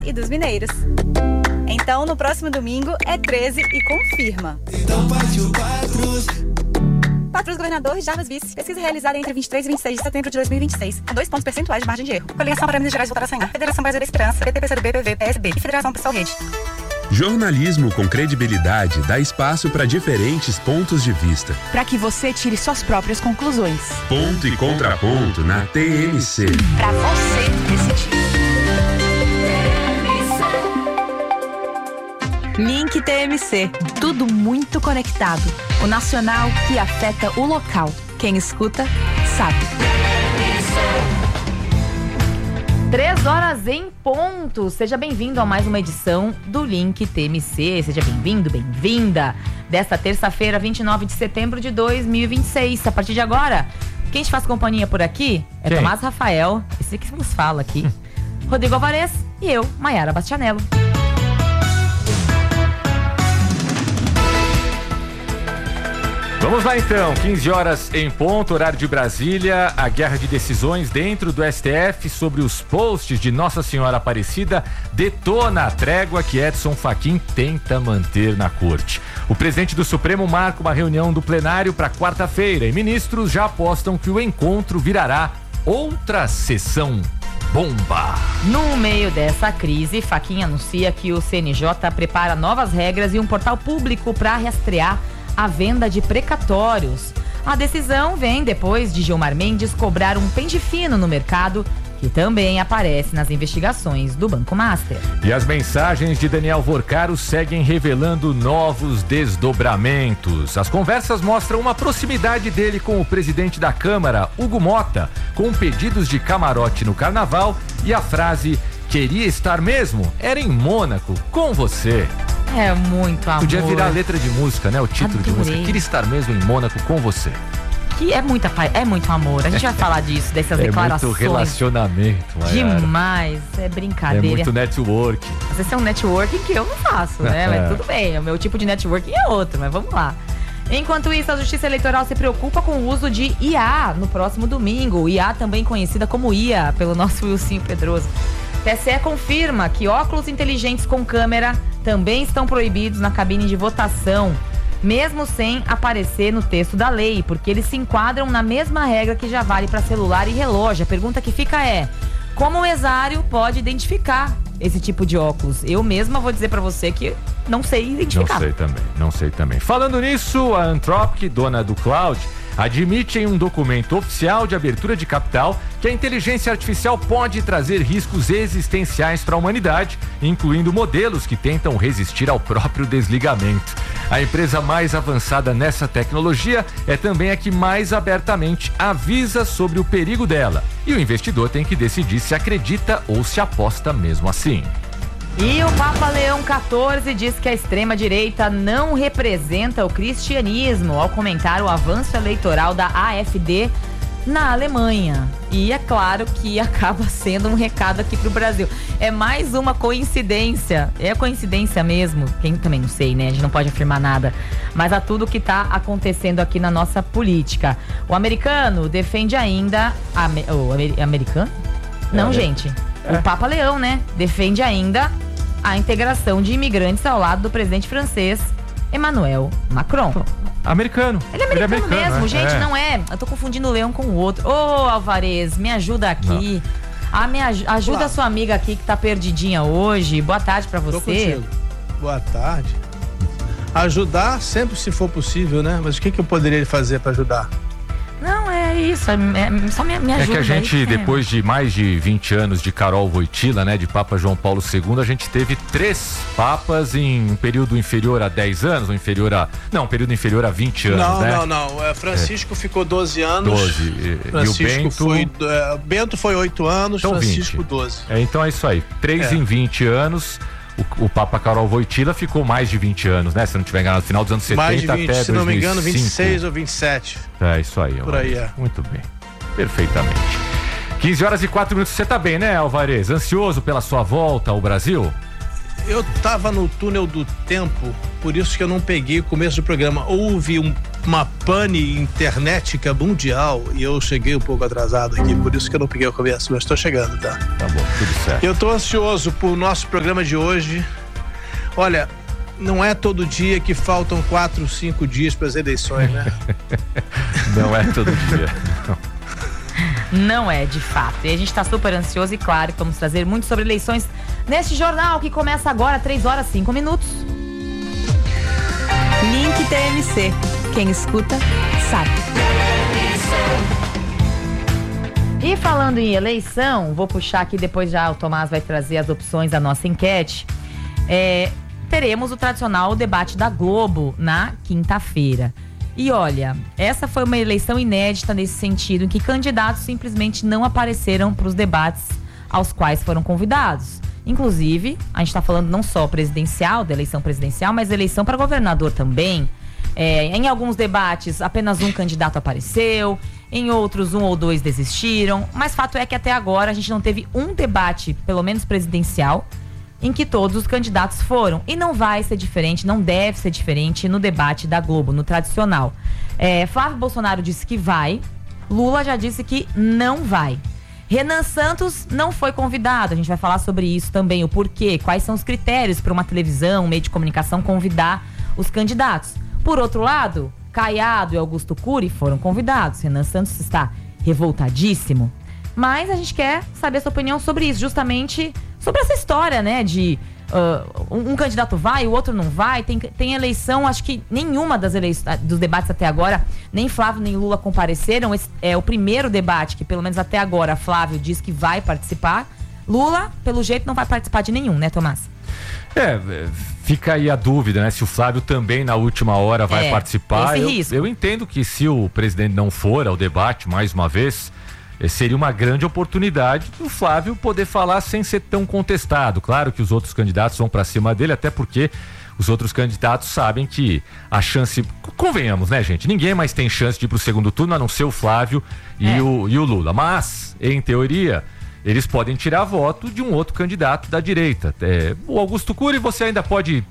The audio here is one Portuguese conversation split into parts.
e dos mineiros. Então, no próximo domingo é 13 e confirma. Então partiu Patrus. Patrus governador, Jarbas vice. Pesquisa realizada entre 23 e 26 de setembro de 2026. Com 2 pontos percentuais de margem de erro. Coligação para Minas Gerais voltar a sonhar. Federação Brasil da Esperança. PT, PCdoB, PV, PSB e Federação Pessoal Rede. Jornalismo com credibilidade dá espaço para diferentes pontos de vista. Para que você tire suas próprias conclusões. Ponto e contraponto na TMC. Para você decidir. Link TMC. Tudo muito conectado. O nacional que afeta o local. Quem escuta, sabe. 3 horas em ponto. Seja bem-vindo a mais uma edição do Link TMC. Seja bem-vindo, bem-vinda. Desta terça-feira, 29 de setembro de 2026. A partir de agora, quem te faz companhia por aqui é Tomás Rafael, esse que nos fala aqui, Rodrigo Alvarez e eu, Maiara Bastianello. Vamos lá então, 15 horas em ponto, horário de Brasília. A guerra de decisões dentro do STF sobre os posts de Nossa Senhora Aparecida detona a trégua que Edson Fachin tenta manter na corte. O presidente do Supremo marca uma reunião do plenário para quarta-feira e ministros já apostam que o encontro virará outra sessão bomba. No meio dessa crise, Fachin anuncia que o CNJ prepara novas regras e um portal público para rastrear a venda de precatórios. A decisão vem depois de Gilmar Mendes cobrar um pente fino no mercado, que também aparece nas investigações do Banco Master. E as mensagens de Daniel Vorcaro seguem revelando novos desdobramentos. As conversas mostram uma proximidade dele com o presidente da Câmara, Hugo Mota, com pedidos de camarote no carnaval e a frase "queria estar mesmo? Era em Mônaco, com você". É muito amor. Podia virar a letra de música, né? O título Adorei. de música. Queria estar mesmo em Mônaco com você. Que é muito amor. A gente vai falar disso, dessas declarações. É muito relacionamento, Maiara. Demais, é brincadeira. É muito network. Esse é um networking que eu não faço, né? Mas tudo bem, o meu tipo de networking é outro, mas vamos lá. Enquanto isso, a Justiça Eleitoral se preocupa com o uso de IA no próximo domingo. IA também conhecida como IA, pelo nosso Wilsinho Pedroso. TSE confirma que óculos inteligentes com câmera também estão proibidos na cabine de votação, mesmo sem aparecer no texto da lei, porque eles se enquadram na mesma regra que já vale para celular e relógio. A pergunta que fica é: como o mesário pode identificar esse tipo de óculos? Eu mesma vou dizer para você que não sei identificar. Não sei também. Falando nisso, a Anthropic, dona do cloud, admite em um documento oficial de abertura de capital que a inteligência artificial pode trazer riscos existenciais para a humanidade, incluindo modelos que tentam resistir ao próprio desligamento. A empresa mais avançada nessa tecnologia é também a que mais abertamente avisa sobre o perigo dela. E o investidor tem que decidir se acredita ou se aposta mesmo assim. E o Papa Leão XIV diz que a extrema-direita não representa o cristianismo ao comentar o avanço eleitoral da AfD na Alemanha. E é claro que acaba sendo um recado aqui pro Brasil. É mais uma coincidência. É coincidência mesmo. Quem também não sei, né? A gente não pode afirmar nada. Mas a tudo que tá acontecendo aqui na nossa política. O americano defende ainda... Americano? Não, gente. O Papa Leão, né? Defende ainda a integração de imigrantes ao lado do presidente francês Emmanuel Macron. Americano. Ele é americano mesmo, gente, não é. Eu tô confundindo o Leão com o outro. Ô, Alvarez, me ajuda aqui. Ajuda a sua amiga aqui que tá perdidinha hoje. Boa tarde pra você. Tô contigo. Boa tarde. Ajudar sempre se for possível, né? Mas o que eu poderia fazer pra ajudar? Não, é isso, só me ajuda. É que a gente, depois de mais de 20 anos de Carol Wojtyla, né, de Papa João Paulo II, a gente teve 3 papas em um período inferior a 10 anos, ou inferior a... Não, um período inferior a 20 anos, né? Não. Francisco ficou 12 anos. 12. Francisco e o Bento... Bento foi 8 anos, então Francisco 20. 12. Então é isso aí, 3 em 20 anos... O Papa Carol Wojtyla ficou mais de 20 anos, né? Se não tiver enganado, no final dos anos 70 mais de 20, até 2005. se não me engano, 26 ou 27. É isso aí. Por aí, é. Muito bem. Perfeitamente. 15 horas e 4 minutos. Você tá bem, né, Alvarez? Ansioso pela sua volta ao Brasil? Eu tava no túnel do tempo, por isso que eu não peguei o começo do programa. Houve uma pane internética mundial e eu cheguei um pouco atrasado aqui, por isso que eu não peguei o começo, mas estou chegando, tá? Tá bom, tudo certo. Eu estou ansioso por nosso programa de hoje. Olha, não é todo dia que faltam 4, 5 dias para as eleições, né? Não é todo dia. Não é, de fato. E a gente está super ansioso e claro que vamos trazer muito sobre eleições neste jornal que começa agora, 3h05. Link TMC. Quem escuta, sabe. E falando em eleição, vou puxar aqui, depois já o Tomás vai trazer as opções da nossa enquete. Teremos o tradicional debate da Globo na quinta-feira. E olha, essa foi uma eleição inédita nesse sentido, em que candidatos simplesmente não apareceram para os debates aos quais foram convidados. Inclusive, a gente está falando não só presidencial, da eleição presidencial, mas da eleição para governador também. Em alguns debates, apenas um candidato apareceu, em outros, 1 ou 2 desistiram. Mas fato é que até agora a gente não teve um debate, pelo menos presidencial, em que todos os candidatos foram. E não vai ser diferente, não deve ser diferente no debate da Globo, no tradicional. Flávio Bolsonaro disse que vai, Lula já disse que não vai. Renan Santos não foi convidado, a gente vai falar sobre isso também, o porquê, quais são os critérios para uma televisão, um meio de comunicação convidar os candidatos. Por outro lado, Caiado e Augusto Cury foram convidados. Renan Santos está revoltadíssimo. Mas a gente quer saber a sua opinião sobre isso, justamente sobre essa história, né, de um candidato vai, o outro não vai. Tem eleição, acho que nenhuma dos debates até agora, nem Flávio nem Lula compareceram. Esse é o primeiro debate que, pelo menos até agora, Flávio diz que vai participar. Lula, pelo jeito, não vai participar de nenhum, né, Tomás? Fica aí a dúvida, né? Se o Flávio também na última hora vai participar. Eu entendo que se o presidente não for ao debate mais uma vez, seria uma grande oportunidade do Flávio poder falar sem ser tão contestado. Claro que os outros candidatos vão para cima dele, até porque os outros candidatos sabem que a chance... Convenhamos, né, gente? Ninguém mais tem chance de ir pro segundo turno, a não ser o Flávio e o Lula. Mas, em teoria, eles podem tirar voto de um outro candidato da direita. O Augusto Cury, você ainda pode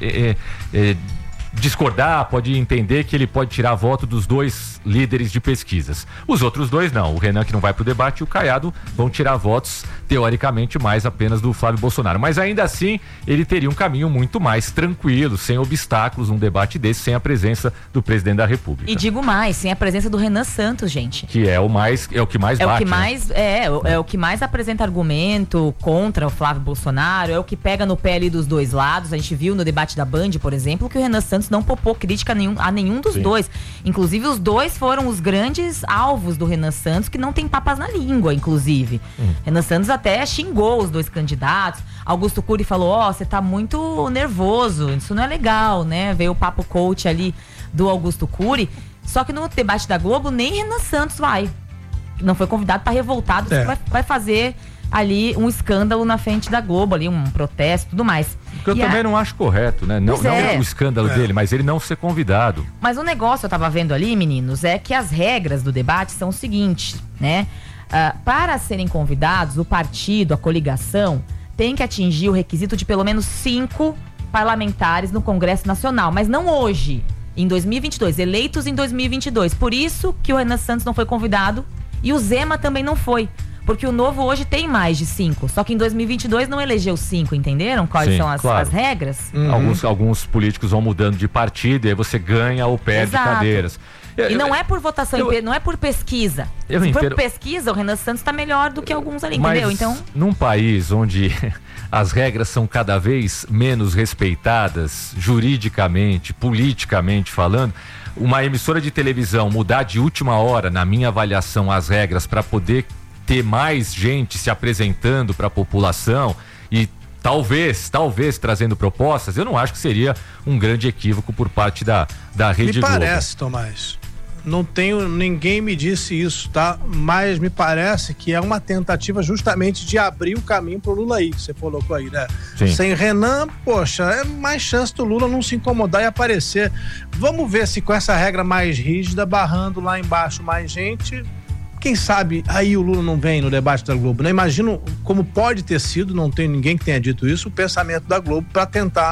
discordar, pode entender que ele pode tirar voto dos 2 líderes de pesquisas. Os outros 2 não. O Renan, que não vai pro debate, e o Caiado vão tirar votos, teoricamente, mais apenas do Flávio Bolsonaro. Mas ainda assim, ele teria um caminho muito mais tranquilo, sem obstáculos, um debate desse, sem a presença do presidente da República. E digo mais, sem a presença do Renan Santos, gente. Que é o que mais bate. É o que mais apresenta argumento contra o Flávio Bolsonaro, é o que pega no pé ali dos 2 lados. A gente viu no debate da Band, por exemplo, que o Renan Santos não popou crítica a nenhum dos dois. Inclusive, os 2 foram os grandes alvos do Renan Santos, que não tem papas na língua, inclusive. Renan Santos até xingou os 2 candidatos. Augusto Cury falou, você tá muito nervoso, isso não é legal, né? Veio o papo coach ali do Augusto Cury. Só que no debate da Globo, nem Renan Santos vai. Não foi convidado, tá revoltado, vai fazer ali um escândalo na frente da Globo, ali um protesto e tudo mais. Eu também não acho correto, né? Não o escândalo dele, mas ele não ser convidado. Mas o negócio, eu tava vendo ali, meninos, é que as regras do debate são o seguinte, né? Para serem convidados, o partido, a coligação, tem que atingir o requisito de pelo menos 5 parlamentares no Congresso Nacional, mas não hoje, em 2022, eleitos em 2022. Por isso que o Renan Santos não foi convidado e o Zema também não foi. Porque o Novo hoje tem mais de 5, só que em 2022 não elegeu 5, entenderam? Quais são as regras? Alguns políticos vão mudando de partido e aí você ganha ou perde cadeiras. E não é por votação, não é por pesquisa. Se for por pesquisa, o Renan Santos está melhor do que alguns ali, entendeu? Então, num país onde as regras são cada vez menos respeitadas, juridicamente, politicamente falando, uma emissora de televisão mudar de última hora, na minha avaliação, as regras para poder ter mais gente se apresentando para a população e talvez trazendo propostas, eu não acho que seria um grande equívoco por parte da Rede Globo. Me parece, Tomás, ninguém me disse isso, tá? Mas me parece que é uma tentativa justamente de abrir o caminho pro Lula aí, que você colocou aí, né? Sim. Sem Renan, poxa, é mais chance do Lula não se incomodar e aparecer. Vamos ver se com essa regra mais rígida, barrando lá embaixo mais gente, quem sabe aí o Lula não vem no debate da Globo, né? Imagino como pode ter sido, não tem ninguém que tenha dito isso, o pensamento da Globo para tentar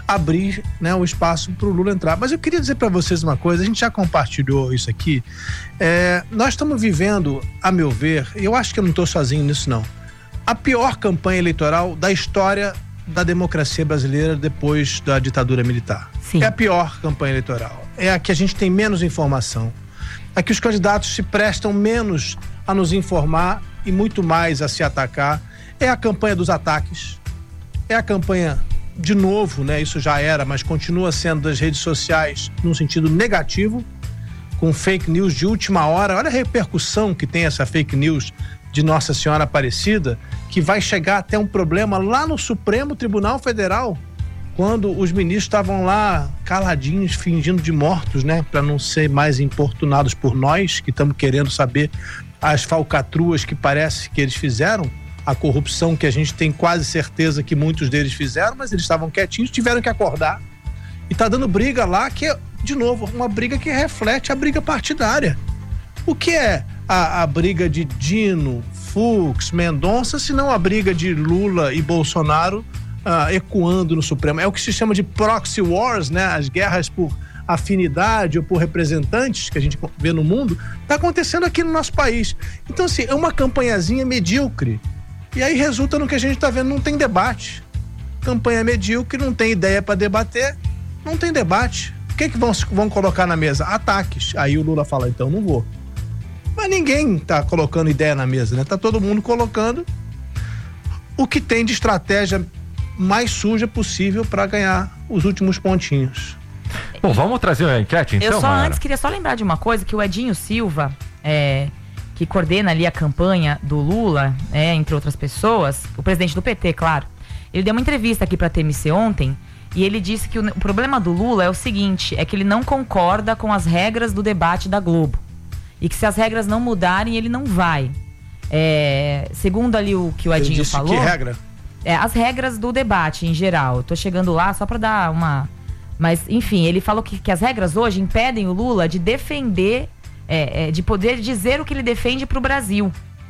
abrir, né, o espaço para o Lula entrar. Mas eu queria dizer para vocês uma coisa, a gente já compartilhou isso aqui, nós estamos vivendo, a meu ver, e eu acho que eu não estou sozinho nisso não, a pior campanha eleitoral da história da democracia brasileira depois da ditadura militar. Sim. É a pior campanha eleitoral, é a que a gente tem menos informação, a que os candidatos se prestam menos a nos informar e muito mais a se atacar. É a campanha dos ataques, é a campanha, de novo, né, isso já era, mas continua sendo das redes sociais num sentido negativo, com fake news de última hora. Olha a repercussão que tem essa fake news de Nossa Senhora Aparecida, que vai chegar até um problema lá no Supremo Tribunal Federal, quando os ministros estavam lá caladinhos, fingindo de mortos, né, para não ser mais importunados por nós, que estamos querendo saber as falcatruas que parece que eles fizeram, a corrupção que a gente tem quase certeza que muitos deles fizeram, mas eles estavam quietinhos, tiveram que acordar. E tá dando briga lá, que é, de novo, uma briga que reflete a briga partidária. O que é a briga de Dino, Fux, Mendonça, se não a briga de Lula e Bolsonaro ecoando no Supremo? É o que se chama de proxy wars, né? As guerras por afinidade ou por representantes que a gente vê no mundo, tá acontecendo aqui no nosso país. Então, assim, é uma campanhazinha medíocre. E aí resulta no que a gente tá vendo, não tem debate. Campanha medíocre, não tem ideia para debater, não tem debate. O que vão colocar na mesa? Ataques. Aí o Lula fala, então não vou. Mas ninguém tá colocando ideia na mesa, né? Tá todo mundo colocando o que tem de estratégia mais suja possível para ganhar os últimos pontinhos. Bom, vamos trazer a enquete então, antes queria só lembrar de uma coisa, que o Edinho Silva, que coordena ali a campanha do Lula, entre outras pessoas, o presidente do PT, claro, ele deu uma entrevista aqui pra TMC ontem, e ele disse que o problema do Lula é o seguinte, é que ele não concorda com as regras do debate da Globo, e que se as regras não mudarem, ele não vai. Segundo ali o que o Edinho falou... Que regra? As regras do debate em geral. Eu tô chegando lá só pra dar uma... Mas, enfim, ele falou que as regras hoje impedem o Lula de defender, de poder dizer o que ele defende pro Brasil.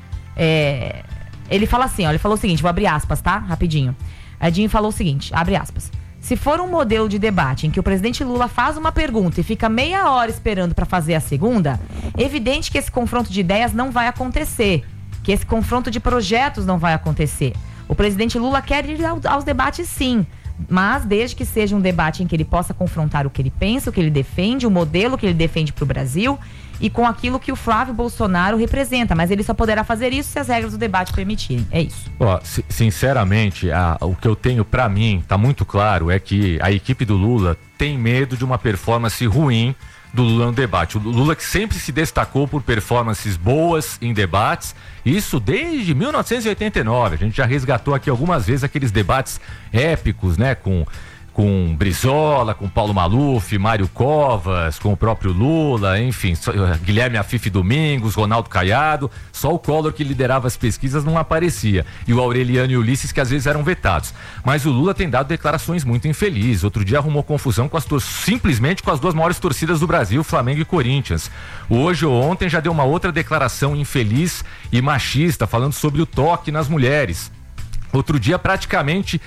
Ele fala assim, ó, ele falou o seguinte, vou abrir aspas, tá? Rapidinho. Edinho falou o seguinte, abre aspas. Se for um modelo de debate em que o presidente Lula faz uma pergunta e fica meia hora esperando para fazer a segunda, é evidente que esse confronto de ideias não vai acontecer, que esse confronto de projetos não vai acontecer. O presidente Lula quer ir aos debates sim, mas desde que seja um debate em que ele possa confrontar o que ele pensa, o que ele defende, o modelo que ele defende para o Brasil e com aquilo que o Flávio Bolsonaro representa, mas ele só poderá fazer isso se as regras do debate permitirem, é isso. Sinceramente, o que eu tenho para mim, tá muito claro, é que a equipe do Lula tem medo de uma performance ruim do Lula no debate. O Lula que sempre se destacou por performances boas em debates, isso desde 1989. A gente já resgatou aqui algumas vezes aqueles debates épicos, né? Com Brizola, com Paulo Maluf, Mário Covas, com o próprio Lula, enfim, Guilherme Afife Domingos, Ronaldo Caiado, só o Collor que liderava as pesquisas não aparecia, e o Aureliano e o Ulisses que às vezes eram vetados. Mas o Lula tem dado declarações muito infelizes. Outro dia arrumou confusão simplesmente com as duas maiores torcidas do Brasil, Flamengo e Corinthians. Hoje ou ontem já deu uma outra declaração infeliz e machista, falando sobre o toque nas mulheres. Outro dia praticamente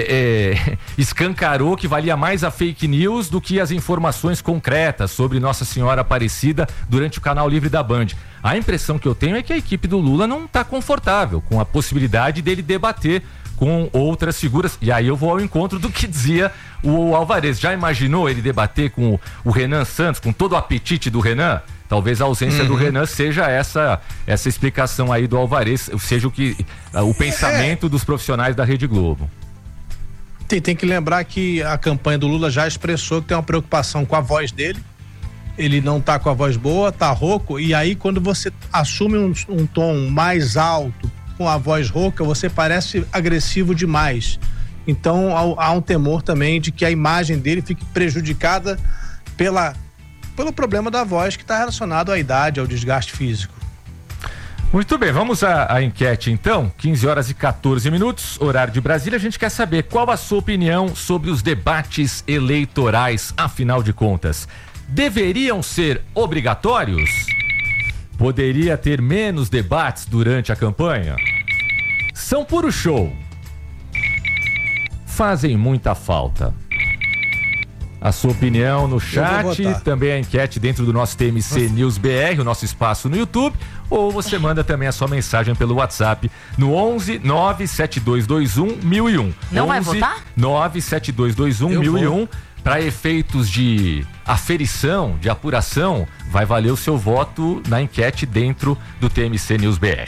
escancarou que valia mais a fake news do que as informações concretas sobre Nossa Senhora Aparecida durante o canal Livre da Band. A impressão que eu tenho é que a equipe do Lula não está confortável com a possibilidade dele debater com outras figuras. E aí eu vou ao encontro do que dizia o Alvarez. Já imaginou ele debater com o Renan Santos, com todo o apetite do Renan? Talvez a ausência do Renan seja essa explicação aí do Alvarez, seja o pensamento dos profissionais da Rede Globo. Tem que lembrar que a campanha do Lula já expressou que tem uma preocupação com a voz dele. Ele não tá com a voz boa, tá rouco, e aí quando você assume um tom mais alto, com a voz rouca, você parece agressivo demais. Então há um temor também de que a imagem dele fique prejudicada pelo problema da voz que está relacionado à idade, ao desgaste físico. Muito bem, vamos à enquete então, 15h14, horário de Brasília. A gente quer saber qual a sua opinião sobre os debates eleitorais, afinal de contas. Deveriam ser obrigatórios? Poderia ter menos debates durante a campanha? São puro show? Fazem muita falta? a sua opinião no chat, também a enquete dentro do nosso TMC News BR, o nosso espaço no YouTube, ou você manda também a sua mensagem pelo WhatsApp no 11 97221 1001. Não vai votar? 97221 1001. Para efeitos de aferição, de apuração, vai valer o seu voto na enquete dentro do TMC News BR.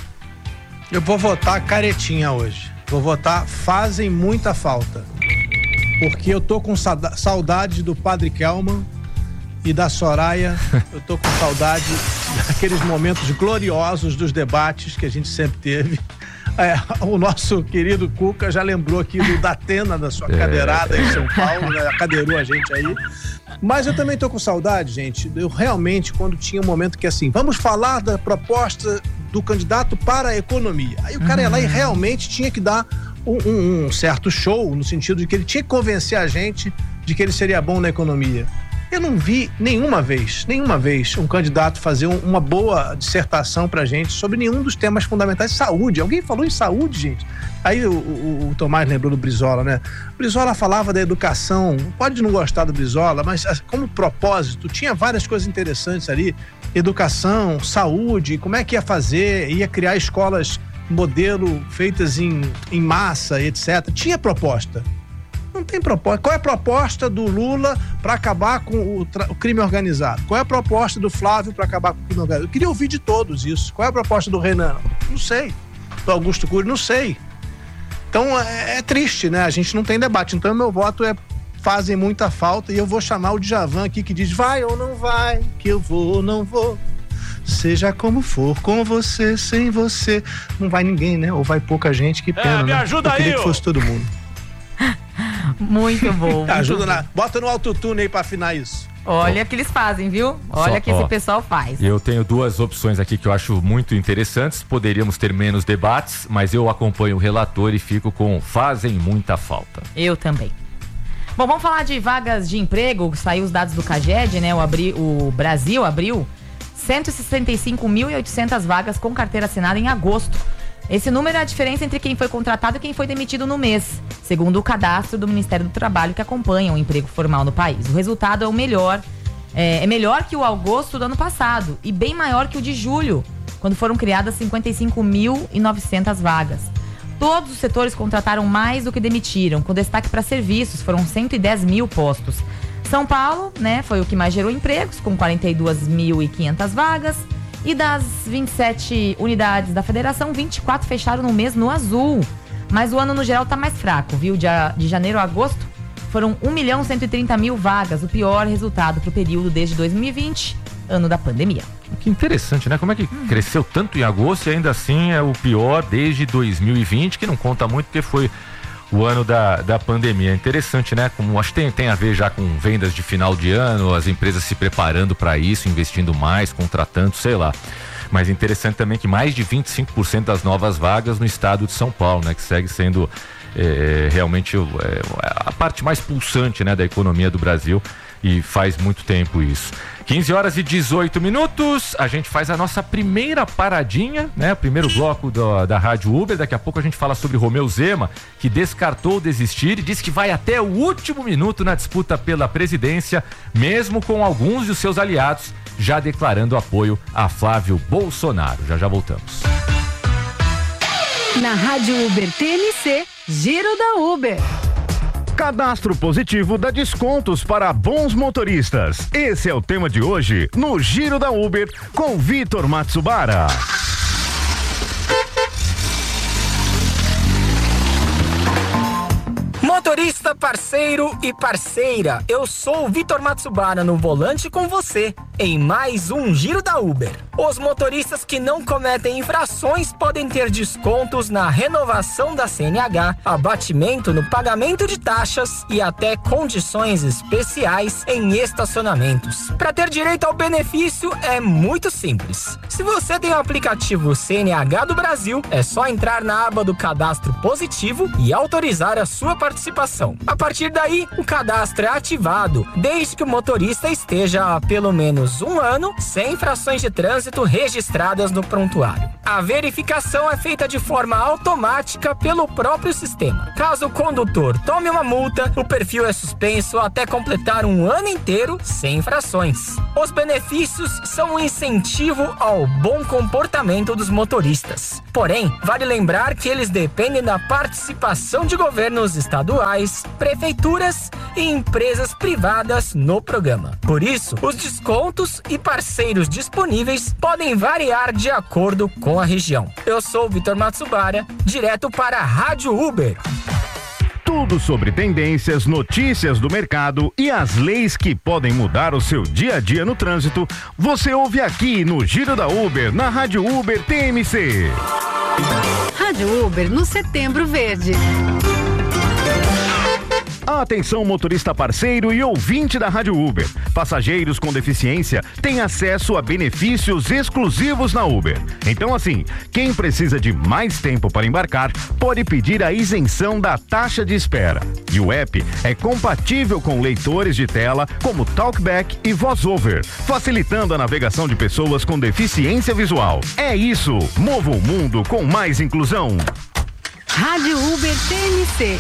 Eu vou votar caretinha hoje. Vou votar fazem muita falta. Porque eu tô com saudade do Padre Kelman e da Soraya. Eu tô com saudade daqueles momentos gloriosos dos debates que a gente sempre teve. O nosso querido Cuca já lembrou aqui do Datena, da sua cadeirada em São Paulo, né? Cadeirou a gente aí. Mas eu também tô com saudade, gente. Eu realmente, quando tinha um momento que assim, vamos falar da proposta do candidato para a economia. Aí o cara ia lá e realmente tinha que dar um certo show, no sentido de que ele tinha que convencer a gente de que ele seria bom na economia. Eu não vi nenhuma vez um candidato fazer uma boa dissertação pra gente sobre nenhum dos temas fundamentais. Saúde, alguém falou em saúde, gente? Aí o Tomás lembrou do Brizola, né? O Brizola falava da educação, pode não gostar do Brizola, mas como propósito, tinha várias coisas interessantes ali, educação, saúde, como é que ia fazer, ia criar escolas modelo feitas em massa, etc. Tinha proposta. Não tem proposta. Qual é a proposta do Lula para acabar com o crime organizado? Qual é a proposta do Flávio para acabar com o crime organizado? Eu queria ouvir de todos isso. Qual é a proposta do Renan? Não sei. Do Augusto Cury? Não sei. Então é triste, né? A gente não tem debate. Então meu voto é fazem muita falta e eu vou chamar o Djavan aqui que diz vai ou não vai, que eu vou ou não vou. Seja como for, com você, sem você. Não vai ninguém, né? Ou vai pouca gente, que pena, me ajuda né? Eu queria aí, que fosse todo mundo. Muito bom. Ajuda bota no autotune aí pra afinar isso. Olha que eles fazem, viu? Olha que esse pessoal faz. Eu tenho duas opções aqui que eu acho muito interessantes. Poderíamos ter menos debates, mas eu acompanho o relator e fico com fazem muita falta. Eu também. Bom, vamos falar de vagas de emprego. Saiu os dados do CAGED, né? O Brasil abriu 165.800 vagas com carteira assinada em agosto. Esse número é a diferença entre quem foi contratado e quem foi demitido no mês, segundo o cadastro do Ministério do Trabalho que acompanha o emprego formal no país. O resultado é melhor que o agosto do ano passado e bem maior que o de julho, quando foram criadas 55.900 vagas. Todos os setores contrataram mais do que demitiram, com destaque para serviços, foram 110 mil postos. São Paulo, né, foi o que mais gerou empregos, com 42.500 vagas. E das 27 unidades da federação, 24 fecharam no mês no azul. Mas o ano no geral tá mais fraco, viu? De janeiro a agosto foram 1.130.000 vagas, o pior resultado pro período desde 2020, ano da pandemia. Que interessante, né? Como é que cresceu tanto em agosto e ainda assim é o pior desde 2020, que não conta muito porque foi o ano da pandemia. Interessante, né? Como acho que tem a ver já com vendas de final de ano, as empresas se preparando para isso, investindo mais, contratando, sei lá. Mas interessante também que mais de 25% das novas vagas no estado de São Paulo, né? Que segue sendo realmente a parte mais pulsante, né, da economia do Brasil, e faz muito tempo isso. 15h18, a gente faz a nossa primeira paradinha, né? Primeiro bloco da Rádio Uber. Daqui a pouco a gente fala sobre Romeu Zema, que descartou desistir e disse que vai até o último minuto na disputa pela presidência, mesmo com alguns de seus aliados já declarando apoio a Flávio Bolsonaro. Já voltamos. Na Rádio Uber TMC, Giro da Uber. Cadastro positivo dá descontos para bons motoristas. Esse é o tema de hoje no Giro da Uber com Vitor Matsubara. Motorista, parceiro e parceira, eu sou o Vitor Matsubara no volante com você em mais um Giro da Uber. Os motoristas que não cometem infrações podem ter descontos na renovação da CNH, abatimento no pagamento de taxas e até condições especiais em estacionamentos. Para ter direito ao benefício é muito simples. Se você tem o aplicativo CNH do Brasil, é só entrar na aba do cadastro positivo e autorizar a sua participação. A partir daí, o cadastro é ativado, desde que o motorista esteja há pelo menos menos 1 ano sem infrações de trânsito registradas no prontuário. A verificação é feita de forma automática pelo próprio sistema. Caso o condutor tome uma multa, o perfil é suspenso até completar 1 ano inteiro sem infrações. Os benefícios são um incentivo ao bom comportamento dos motoristas. Porém, vale lembrar que eles dependem da participação de governos estaduais, prefeituras e empresas privadas no programa. Por isso, os descontos e parceiros disponíveis podem variar de acordo com a região. Eu sou o Vitor Matsubara, direto para a Rádio Uber. Tudo sobre tendências, notícias do mercado e as leis que podem mudar o seu dia a dia no trânsito, você ouve aqui no Giro da Uber, na Rádio Uber TMC. Rádio Uber no Setembro Verde. Atenção, motorista parceiro e ouvinte da Rádio Uber. Passageiros com deficiência têm acesso a benefícios exclusivos na Uber. Então, assim, quem precisa de mais tempo para embarcar pode pedir a isenção da taxa de espera. E o app é compatível com leitores de tela como Talkback e VoiceOver, facilitando a navegação de pessoas com deficiência visual. É isso, mova o mundo com mais inclusão. Rádio Uber TMC.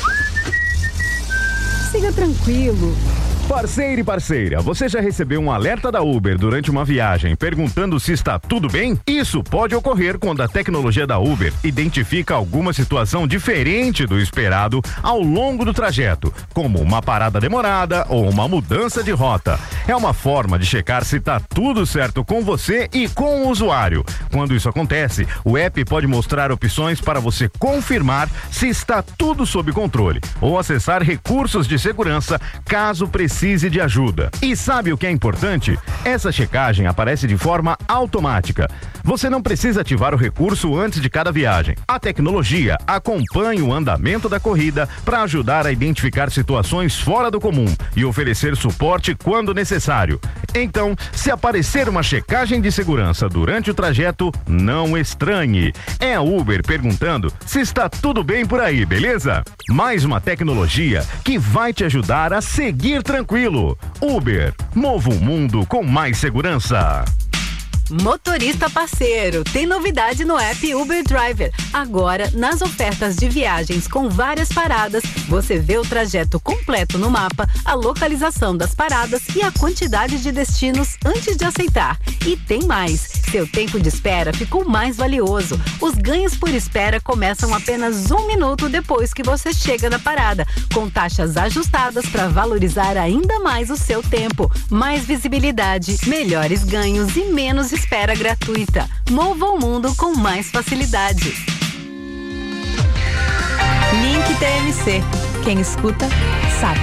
Siga tranquilo. Parceiro e parceira, você já recebeu um alerta da Uber durante uma viagem perguntando se está tudo bem? Isso pode ocorrer quando a tecnologia da Uber identifica alguma situação diferente do esperado ao longo do trajeto, como uma parada demorada ou uma mudança de rota. É uma forma de checar se está tudo certo com você e com o usuário. Quando isso acontece, o app pode mostrar opções para você confirmar se está tudo sob controle ou acessar recursos de segurança caso precise de ajuda. E sabe o que é importante? Essa checagem aparece de forma automática. Você não precisa ativar o recurso antes de cada viagem. A tecnologia acompanha o andamento da corrida para ajudar a identificar situações fora do comum e oferecer suporte quando necessário. Então, se aparecer uma checagem de segurança durante o trajeto, não estranhe. É a Uber perguntando se está tudo bem por aí, beleza? Mais uma tecnologia que vai te ajudar a seguir tranquilo. Uber, mova o mundo com mais segurança. Motorista parceiro, tem novidade no app Uber Driver. Agora, nas ofertas de viagens com várias paradas, você vê o trajeto completo no mapa, a localização das paradas e a quantidade de destinos antes de aceitar. E tem mais, seu tempo de espera ficou mais valioso. Os ganhos por espera começam apenas 1 minuto depois que você chega na parada, com taxas ajustadas para valorizar ainda mais o seu tempo. Mais visibilidade, melhores ganhos e menos espera gratuita. Mova o mundo com mais facilidade. Link TMC. Quem escuta, sabe.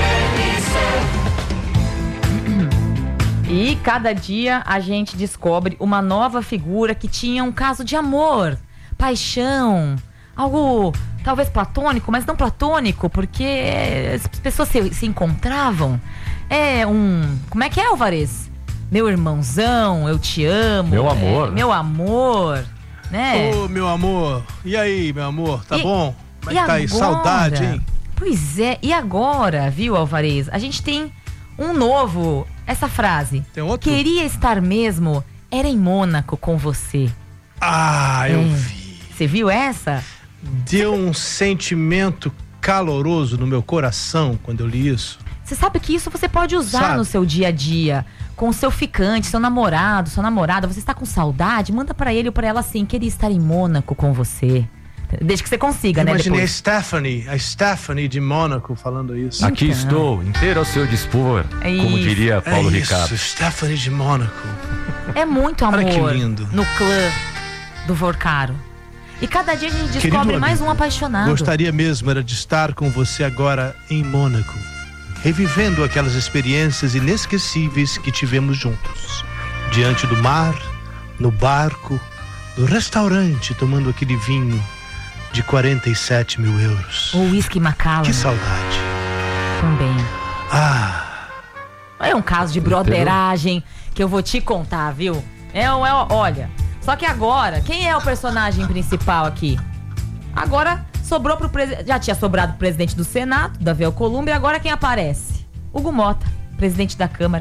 E cada dia a gente descobre uma nova figura que tinha um caso de amor, paixão, algo talvez platônico, mas não platônico, porque as pessoas se encontravam. Como é que é, Alvarez? Meu irmãozão, eu te amo. Meu amor. Meu amor, né? Ô, meu amor. E aí, meu amor, tá bom? Como é que tá aí? Agora? Saudade, hein? Pois é, e agora, viu, Alvarez? A gente tem um novo, essa frase. Tem outro? Queria estar mesmo, era em Mônaco com você. Ah, eu vi. Você viu essa? Deu um sentimento caloroso no meu coração quando eu li isso. Você sabe que isso você pode usar no seu dia a dia, com o seu ficante, seu namorado, sua namorada. Você está com saudade? Manda pra ele ou pra ela assim, queria estar em Mônaco com você. Desde que você consiga, né? Imaginei depois. a Stephanie de Mônaco falando isso. Aqui estou, inteiro ao seu dispor, como diria Paulo Ricardo. Stephanie de Mônaco. É muito amor. Olha que lindo. No clã do Vorcaro. E cada dia a gente descobre mais um apaixonado. Gostaria mesmo era de estar com você agora em Mônaco, revivendo aquelas experiências inesquecíveis que tivemos juntos. Diante do mar, no barco, no restaurante, tomando aquele vinho de 47 mil euros. O whisky Macallan. Que saudade. Também. Ah. É um caso de broderagem que eu vou te contar, viu? Olha, só que agora, quem é o personagem principal aqui? Agora sobrou pro presidente. Já tinha sobrado pro presidente do Senado, Davi Alcolumbre, e agora quem aparece? Hugo Mota, presidente da Câmara,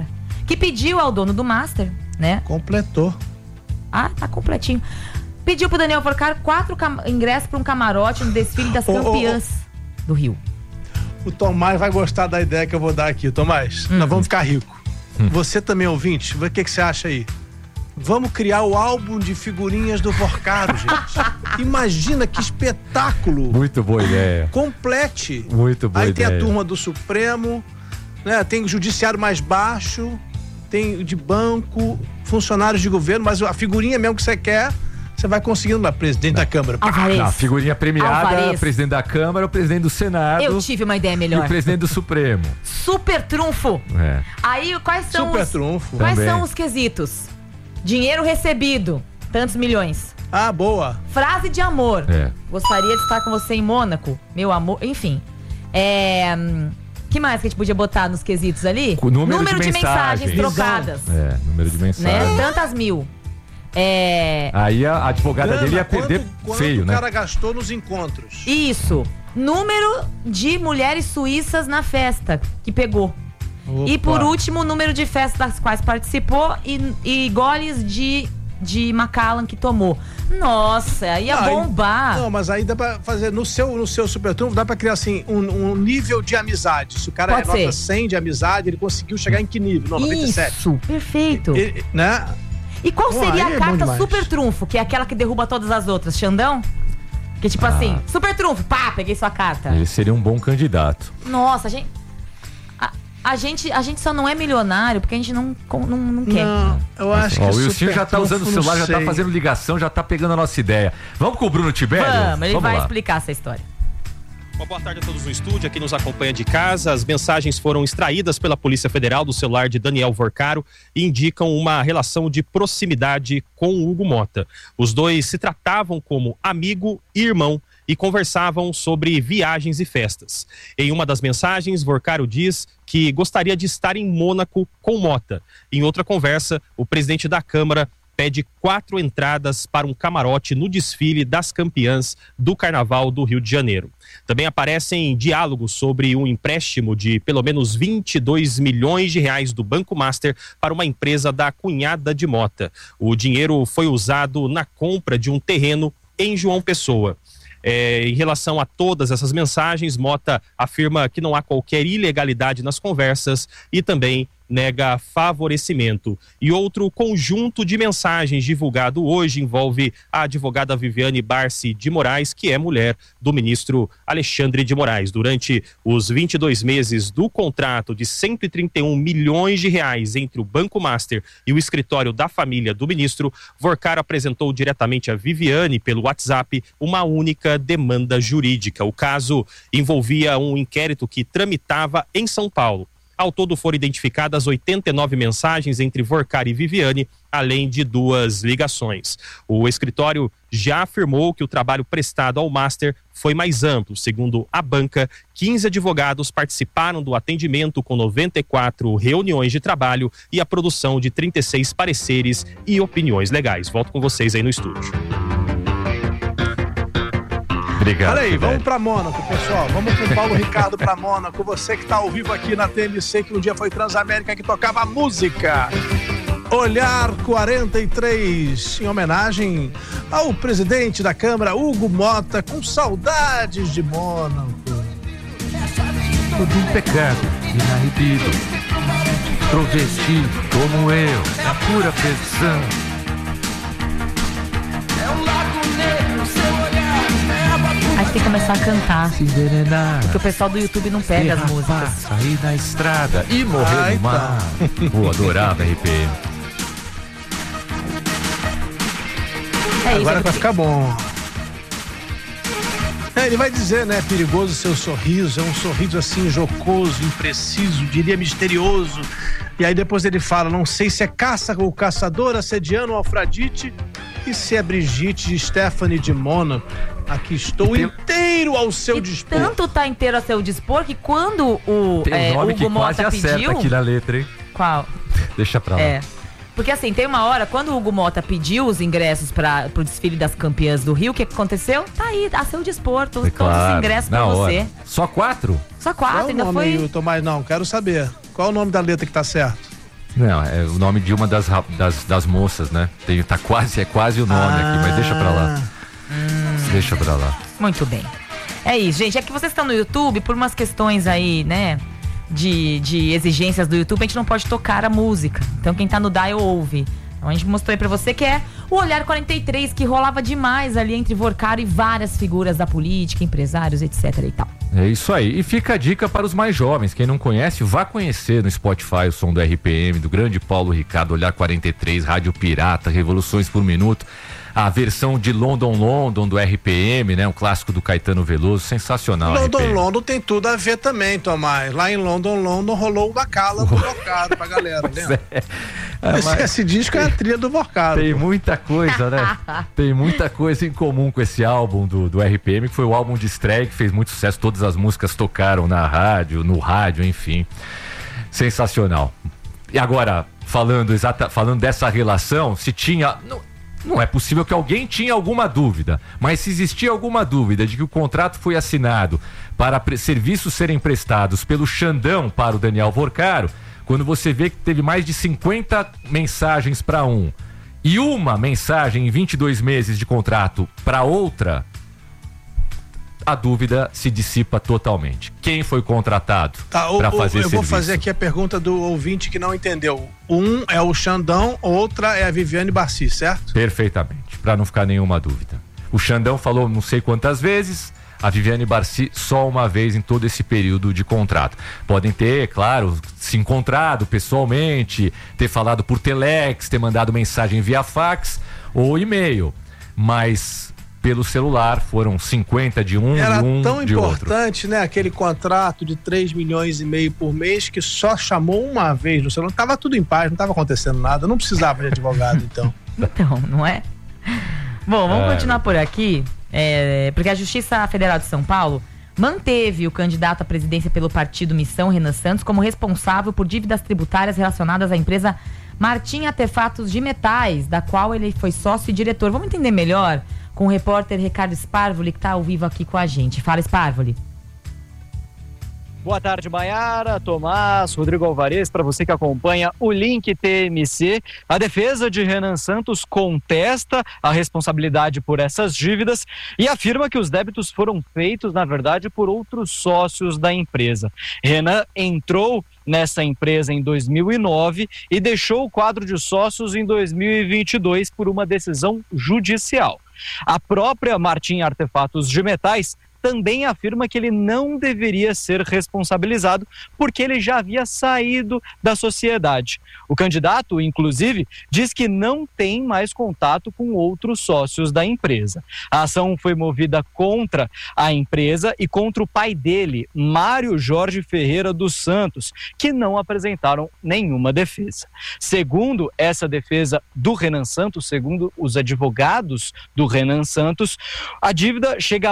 que pediu ao dono do Master, né? Completou. Ah, tá completinho. Pediu pro Daniel Vorcaro 4 ingressos para um camarote no desfile das campeãs do Rio. O Tomás vai gostar da ideia que eu vou dar aqui. Tomás, nós vamos ficar ricos. Você também, ouvinte, o que você acha aí? Vamos criar o álbum de figurinhas do Vorcaro, gente. Imagina que espetáculo. Muito boa ideia. Complete. Muito boa aí ideia. Aí tem a turma do Supremo, né? Tem o judiciário mais baixo, tem de banco, funcionários de governo, mas a figurinha mesmo que você quer, você vai conseguindo na presidente da Câmara. A figurinha premiada, presidente da Câmara, o presidente do Senado. Eu tive uma ideia melhor. E o presidente do Supremo. Super trunfo. É. Aí, quais são Super trunfo. Quais são os quesitos? Dinheiro recebido, tantos milhões. Ah, boa. Frase de amor. É. Gostaria de estar com você em Mônaco, meu amor. Enfim. Que mais que a gente podia botar nos quesitos ali? O número de mensagens trocadas. Número de mensagens. Né? Tantas mil. Aí a advogada dele ia perder feio, né? O cara gastou nos encontros. Isso. Número de mulheres suíças na festa que pegou. Opa. E por último, o número de festas das quais participou e goles de Macallan que tomou. Nossa, ia bombar. Não, mas aí dá pra fazer, no seu super trunfo, dá pra criar assim, um nível de amizade. Se o cara Pode nota ser. 100 de amizade, ele conseguiu chegar em que nível? Não, 97. Isso, perfeito. Né? E qual seria aí a é bom carta demais. super trunfo, que é aquela que derruba todas as outras? Xandão? Que tipo assim, super trunfo, pá, peguei sua carta. Ele seria um bom candidato. Nossa, a gente só não é milionário porque a gente não quer. Não, eu acho que o Wilson já tá usando o celular, já tá sei. fazendo ligação, já tá pegando a nossa ideia. Vamos com o Bruno Tibério? Vamos, ele vai lá. explicar essa história. Uma boa tarde a todos no estúdio, a quem nos acompanha de casa. As mensagens foram extraídas pela Polícia Federal do celular de Daniel Vorcaro e indicam uma relação de proximidade com Hugo Motta. Os dois se tratavam como amigo e irmão e conversavam sobre viagens e festas. Em uma das mensagens, Vorcaro diz que gostaria de estar em Mônaco com Motta. Em outra conversa, o presidente da Câmara pede 4 entradas para um camarote no desfile das campeãs do Carnaval do Rio de Janeiro. Também aparecem diálogos sobre um empréstimo de pelo menos 22 milhões de reais do Banco Master para uma empresa da cunhada de Motta. O dinheiro foi usado na compra de um terreno em João Pessoa. Em relação a todas essas mensagens, Motta afirma que não há qualquer ilegalidade nas conversas e também nega favorecimento. E outro conjunto de mensagens divulgado hoje envolve a advogada Viviane Barsi de Moraes, que é mulher do ministro Alexandre de Moraes. Durante os 22 meses do contrato de 131 milhões de reais entre o Banco Master e o escritório da família do ministro, Vorcaro apresentou diretamente a Viviane pelo WhatsApp uma única demanda jurídica. O caso envolvia um inquérito que tramitava em São Paulo. Ao todo foram identificadas 89 mensagens entre Vorcaro e Viviane, além de 2 ligações. O escritório já afirmou que o trabalho prestado ao Master foi mais amplo. Segundo a banca, 15 advogados participaram do atendimento com 94 reuniões de trabalho e a produção de 36 pareceres e opiniões legais. Volto com vocês aí no estúdio. Obrigado. Olha aí, vamos pra Mônaco, pessoal. Vamos com o Paulo Ricardo pra Mônaco. Você que tá ao vivo aqui na TMC, que um dia foi Transamérica, que tocava música. Olhar 43, em homenagem ao presidente da Câmara, Hugo Motta, com saudades de Mônaco. Todo impecável, inarredido, travesti como eu, na pura perfeição. A gente tem que começar a cantar. Porque o pessoal do YouTube não pega as músicas. Sair da estrada e morrer no mar. Pô, adorava RPM. Agora vai ficar bom. Ele vai dizer, né, perigoso seu sorriso, é um sorriso assim jocoso, impreciso, diria misterioso. E aí depois ele fala, não sei se é caça ou caçador, assediando ou Afrodite, e se é Brigitte de Stephanie de Mônaco. Aqui estou inteiro ao seu dispor. Tanto tá inteiro a seu dispor que quando o Tem um nome Hugo que Motta quase acerta pediu... aqui na letra, hein? Qual? Deixa pra lá. Porque assim, tem uma hora, quando o Hugo Motta pediu os ingressos pro desfile das campeãs do Rio, o que aconteceu? Tá aí, a seu dispor, todos os ingressos pra você. Só 4? Só 4, Qual ainda o nome foi... aí, Tomás? Não, quero saber. Qual é o nome da letra que tá certo? Não, é o nome de uma das moças, né? É quase o nome aqui, mas deixa pra lá. Deixa pra lá. Muito bem. É isso, gente. É que vocês estão no YouTube, por umas questões aí, né? De exigências do YouTube, a gente não pode tocar a música. Então quem tá no dial ouve. Então a gente mostrou aí pra você que é o Olhar 43, que rolava demais ali entre Vorcaro e várias figuras da política, empresários, etc e tal. É isso aí. E fica a dica para os mais jovens. Quem não conhece, vá conhecer no Spotify o som do RPM, do grande Paulo Ricardo, Olhar 43, Rádio Pirata, Revoluções por Minuto. A versão de London do RPM, né? Um clássico do Caetano Veloso, sensacional. London tem tudo a ver também, Tomás. Lá em London rolou o Bacala do Vorcaro pra galera, né? Esse disco é a trilha do Vorcaro. Tem muita coisa, né? Tem muita coisa em comum com esse álbum do RPM, que foi o álbum de estreia, que fez muito sucesso. Todas as músicas tocaram no rádio, enfim. Sensacional. E agora, falando dessa relação, se tinha... Não é possível que alguém tinha alguma dúvida, mas se existia alguma dúvida de que o contrato foi assinado para serviços serem prestados pelo Xandão para o Daniel Vorcaro, quando você vê que teve mais de 50 mensagens para um e uma mensagem em 22 meses de contrato para outra, a dúvida se dissipa totalmente. Quem foi contratado para fazer eu vou fazer aqui a pergunta do ouvinte que não entendeu. Um é o Xandão, outra é a Viviane Barci, certo? Perfeitamente, para não ficar nenhuma dúvida. O Xandão falou não sei quantas vezes, a Viviane Barci só uma vez em todo esse período de contrato. Podem ter, claro, se encontrado pessoalmente, ter falado por telex, ter mandado mensagem via fax ou e-mail, mas pelo celular foram 50 de um e um de outro. Era tão importante, né? Aquele contrato de 3,5 milhões por mês que só chamou uma vez no celular. Tava tudo em paz, não tava acontecendo nada, não precisava de advogado, então. Então, não é? Bom, vamos continuar por aqui, porque a Justiça Federal de São Paulo manteve o candidato à presidência pelo partido Missão, Renan Santos, como responsável por dívidas tributárias relacionadas à empresa Martim Artefatos de Metais, da qual ele foi sócio e diretor. Vamos entender melhor com o repórter Ricardo Sparvoli, que está ao vivo aqui com a gente. Fala, Sparvoli. Boa tarde, Maiara, Tomás, Rodrigo Alvarez, para você que acompanha o Link TMC. A defesa de Renan Santos contesta a responsabilidade por essas dívidas e afirma que os débitos foram feitos, na verdade, por outros sócios da empresa. Renan entrou nessa empresa em 2009 e deixou o quadro de sócios em 2022 por uma decisão judicial. A própria Martim Artefatos de Metais também afirma que ele não deveria ser responsabilizado porque ele já havia saído da sociedade. O candidato, inclusive, diz que não tem mais contato com outros sócios da empresa. A ação foi movida contra a empresa e contra o pai dele, Mário Jorge Ferreira dos Santos, que não apresentaram nenhuma defesa. Segundo essa defesa do Renan Santos, segundo os advogados do Renan Santos, a dívida chega a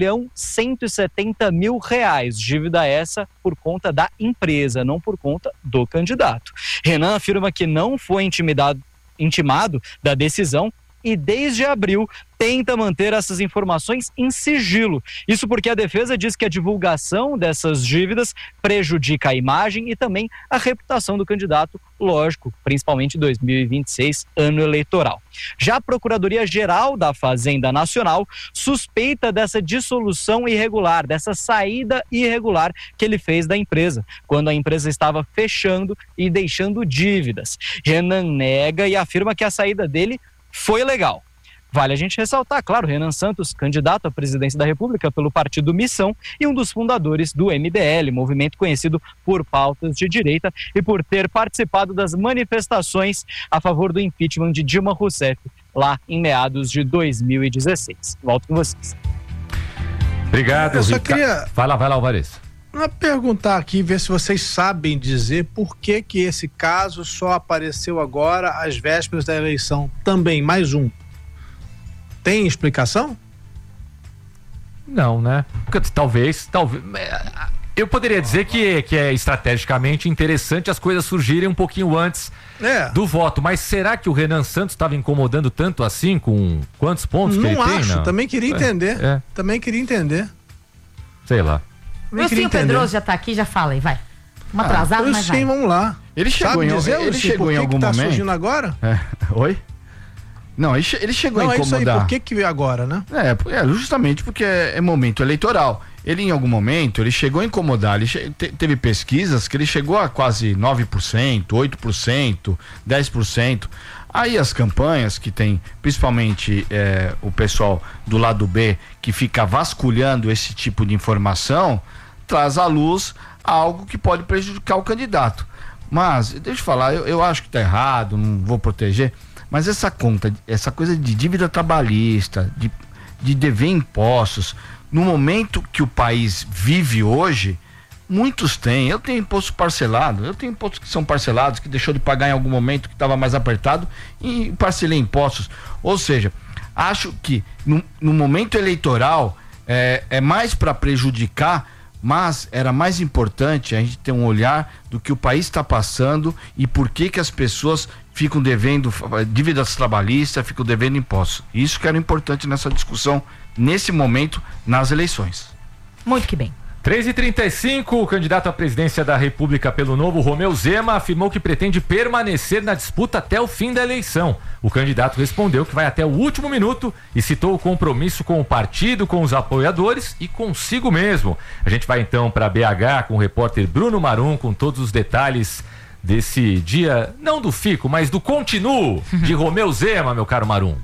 R$1.170.000, dívida essa por conta da empresa, não por conta do candidato. Renan afirma que não foi intimado da decisão e desde abril tenta manter essas informações em sigilo. Isso porque a defesa diz que a divulgação dessas dívidas prejudica a imagem e também a reputação do candidato, lógico, principalmente em 2026, ano eleitoral. Já a Procuradoria-Geral da Fazenda Nacional suspeita dessa dissolução irregular, dessa saída irregular que ele fez da empresa, quando a empresa estava fechando e deixando dívidas. Renan nega e afirma que a saída dele foi legal. Vale a gente ressaltar, claro, Renan Santos, candidato à presidência da República pelo partido Missão e um dos fundadores do MBL, movimento conhecido por pautas de direita e por ter participado das manifestações a favor do impeachment de Dilma Rousseff lá em meados de 2016. Volto com vocês. Obrigado, eu só queria... Vai lá, Alvarez. Perguntar aqui, ver se vocês sabem dizer por que esse caso só apareceu agora às vésperas da eleição. Também, mais um. Tem explicação? Não, né? Talvez. Eu poderia dizer que é estrategicamente interessante as coisas surgirem um pouquinho antes do voto, mas será que o Renan Santos estava incomodando tanto assim com quantos pontos que ele tem? Não, também queria entender. Também queria entender. Sei lá. O Pedroso já tá aqui, já fala aí, vai. Vamos atrasado, mas vai. Sim, vamos lá. Ele chegou em algum tá momento. Surgindo agora? Oi? Não, ele chegou a incomodar. Isso aí, por que veio agora, né? Justamente porque é momento eleitoral. Ele, em algum momento, ele chegou a incomodar. Teve pesquisas que ele chegou a quase 9%, 8%, 10%. Aí as campanhas que tem, principalmente o pessoal do lado B, que fica vasculhando esse tipo de informação, traz à luz algo que pode prejudicar o candidato. Mas, deixa eu falar, eu acho que tá errado, não vou proteger, mas essa coisa de dívida trabalhista, de dever impostos, no momento que o país vive hoje, muitos têm. Eu tenho imposto parcelado, eu tenho impostos que são parcelados, que deixou de pagar em algum momento que estava mais apertado e parcelei impostos. Ou seja, acho que no momento eleitoral é mais para prejudicar, mas era mais importante a gente ter um olhar do que o país está passando e por que as pessoas ficam devendo dívidas trabalhistas, ficam devendo impostos. Isso que era importante nessa discussão, nesse momento, nas eleições. Muito que bem. 3h35, o candidato à presidência da República pelo Novo, Romeu Zema, afirmou que pretende permanecer na disputa até o fim da eleição. O candidato respondeu que vai até o último minuto e citou o compromisso com o partido, com os apoiadores e consigo mesmo. A gente vai então para BH com o repórter Bruno Marum com todos os detalhes desse dia, não do fico, mas do continuo de Romeu Zema, meu caro Marum.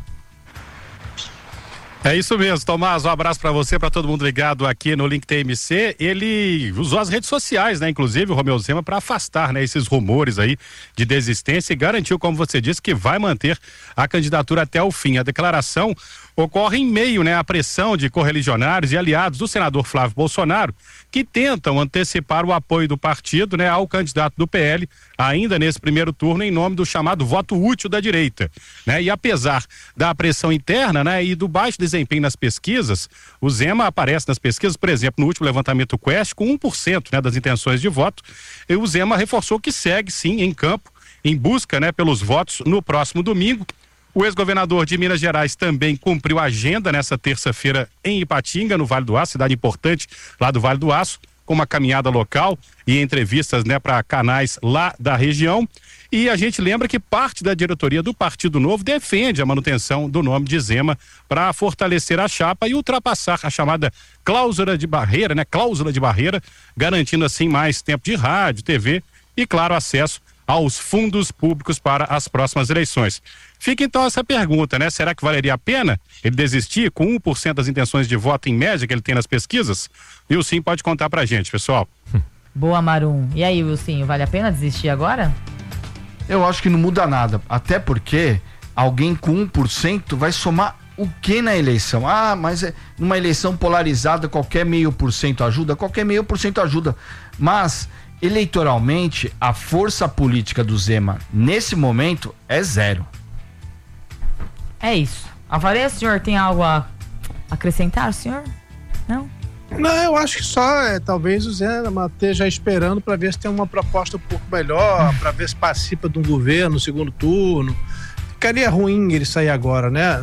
É isso mesmo, Tomás, um abraço para você, para todo mundo ligado aqui no Link TMC. Ele usou as redes sociais, né, inclusive o Romeu Zema, para afastar, né, esses rumores aí de desistência e garantiu, como você disse, que vai manter a candidatura até o fim. A declaração ocorre em meio, né, à pressão de correligionários e aliados do senador Flávio Bolsonaro, que tentam antecipar o apoio do partido, né, ao candidato do PL, ainda nesse primeiro turno, em nome do chamado voto útil da direita, né? E apesar da pressão interna, né, e do baixo desempenho nas pesquisas, o Zema aparece nas pesquisas, por exemplo, no último levantamento Quest, com 1%, né, das intenções de voto, e o Zema reforçou que segue, sim, em campo, em busca, né, pelos votos no próximo domingo. O ex-governador de Minas Gerais também cumpriu a agenda nessa terça-feira em Ipatinga, no Vale do Aço, cidade importante lá do Vale do Aço, com uma caminhada local e entrevistas, né, para canais lá da região. E a gente lembra que parte da diretoria do Partido Novo defende a manutenção do nome de Zema para fortalecer a chapa e ultrapassar a chamada cláusula de barreira, né? Cláusula de barreira, garantindo assim mais tempo de rádio, TV e, claro, acesso aos fundos públicos para as próximas eleições. Fica então essa pergunta, né? Será que valeria a pena ele desistir com 1% das intenções de voto em média que ele tem nas pesquisas? E o Sim pode contar pra gente, pessoal. Boa, Marum. E aí, Wilson, vale a pena desistir agora? Eu acho que não muda nada, até porque alguém com 1% vai somar o que na eleição? Ah, mas numa eleição polarizada qualquer 0,5% ajuda? Qualquer 0,5% ajuda, mas eleitoralmente a força política do Zema nesse momento é zero. É isso. Avalia, senhor, tem algo a acrescentar, senhor? Não? Não, eu acho que só talvez o Zema esteja esperando para ver se tem uma proposta um pouco melhor, para ver se participa de um governo no segundo turno. Ficaria ruim ele sair agora, né?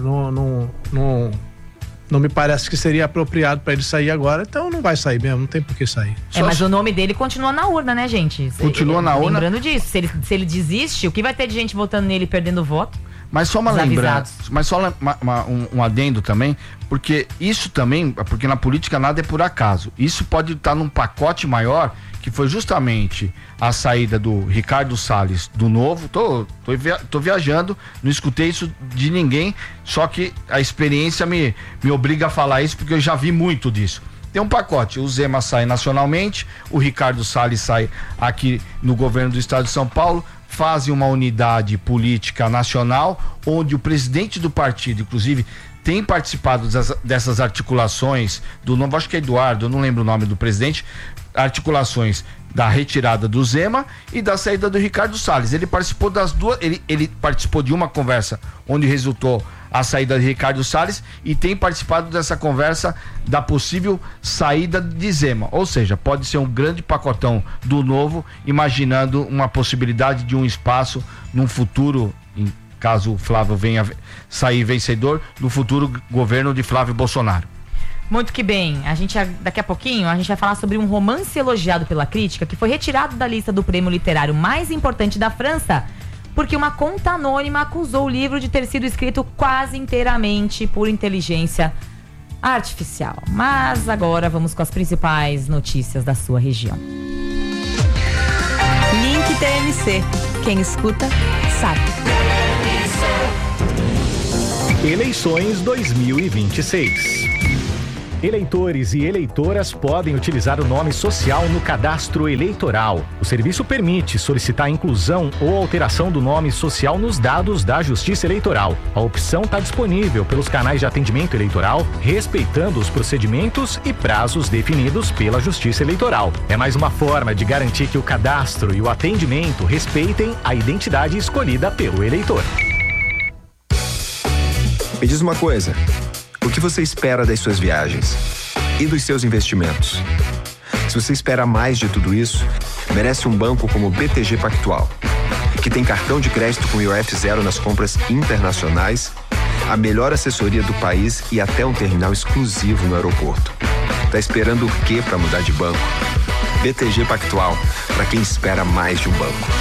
Não me parece que seria apropriado para ele sair agora, então não vai sair mesmo, não tem por que sair. Mas o nome dele continua na urna, né, gente? Continua na urna. Lembrando disso, se ele desiste, o que vai ter de gente votando nele e perdendo voto? Mas só uma lembrança, um adendo também, porque isso também, porque na política nada é por acaso. Isso pode estar num pacote maior, que foi justamente a saída do Ricardo Salles do Novo. Tô viajando, não escutei isso de ninguém, só que a experiência me obriga a falar isso, porque eu já vi muito disso. Tem um pacote, o Zema sai nacionalmente, o Ricardo Salles sai aqui no governo do estado de São Paulo, fazem uma unidade política nacional, onde o presidente do partido, inclusive, tem participado dessas articulações do Novo, acho que é Eduardo, eu não lembro o nome do presidente, articulações da retirada do Zema e da saída do Ricardo Salles. Ele participou das duas, ele participou de uma conversa onde resultou a saída de Ricardo Salles e tem participado dessa conversa da possível saída de Zema. Ou seja, pode ser um grande pacotão do Novo, imaginando uma possibilidade de um espaço num futuro, em caso o Flávio venha sair vencedor, no futuro governo de Flávio Bolsonaro. Muito que bem. Daqui a pouquinho, a gente vai falar sobre um romance elogiado pela crítica que foi retirado da lista do prêmio literário mais importante da França, porque uma conta anônima acusou o livro de ter sido escrito quase inteiramente por inteligência artificial. Mas agora vamos com as principais notícias da sua região. Link TMC. Quem escuta, sabe. Eleições 2026. Eleitores e eleitoras podem utilizar o nome social no cadastro eleitoral. O serviço permite solicitar a inclusão ou alteração do nome social nos dados da Justiça Eleitoral. A opção está disponível pelos canais de atendimento eleitoral, respeitando os procedimentos e prazos definidos pela Justiça Eleitoral. É mais uma forma de garantir que o cadastro e o atendimento respeitem a identidade escolhida pelo eleitor. Me diz uma coisa. O que você espera das suas viagens? E dos seus investimentos? Se você espera mais de tudo isso, merece um banco como o BTG Pactual, que tem cartão de crédito com IOF zero nas compras internacionais, a melhor assessoria do país e até um terminal exclusivo no aeroporto. Tá esperando o quê para mudar de banco? BTG Pactual, para quem espera mais de um banco.